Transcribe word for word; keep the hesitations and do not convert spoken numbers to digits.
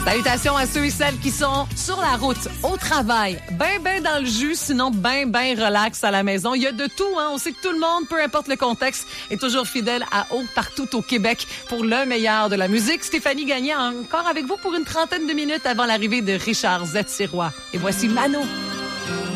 Salutations à ceux et celles qui sont sur la route, au travail, ben ben dans le jus, sinon ben ben relax à la maison. Il y a de tout, hein. On sait que tout le monde, peu importe le contexte, est toujours fidèle à haut partout au Québec pour le meilleur de la musique. Stéphanie Gagné encore avec vous pour une trentaine de minutes avant l'arrivée de Richard Z. Sirois. Et voici Mano.